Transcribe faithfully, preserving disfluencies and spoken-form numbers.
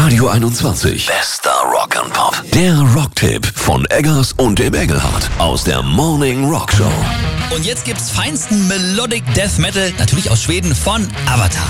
Radio einundzwanzig. Bester Rock and Pop. Der Rocktipp von Eggers und dem Engelhardt aus der Morning Rock Show. Und jetzt gibt's feinsten Melodic Death Metal, natürlich aus Schweden, von Avatar.